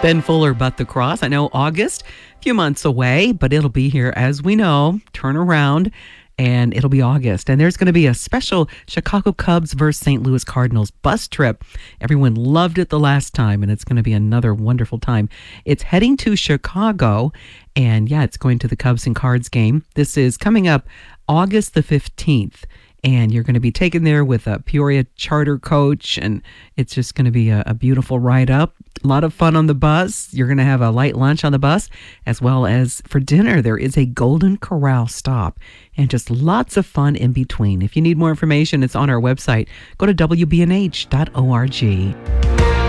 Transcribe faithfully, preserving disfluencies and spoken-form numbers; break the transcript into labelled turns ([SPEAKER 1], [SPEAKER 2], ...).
[SPEAKER 1] Ben Fuller, But the Cross. I know August, a few months away, but it'll be here as we know. Turn around. And it'll be August. And there's going to be a special Chicago Cubs versus Saint Louis Cardinals bus trip. Everyone loved it the last time, and it's going to be another wonderful time. It's heading to Chicago, and yeah, it's going to the Cubs and Cards game. This is coming up August the fifteenth. And you're going to be taken there with a Peoria charter coach, and it's just going to be a, a beautiful ride up. A lot of fun on the bus. You're going to have a light lunch on the bus, as well as for dinner, there is a Golden Corral stop, and just lots of fun in between. If you need more information, it's on our website. Go to W B N H dot org.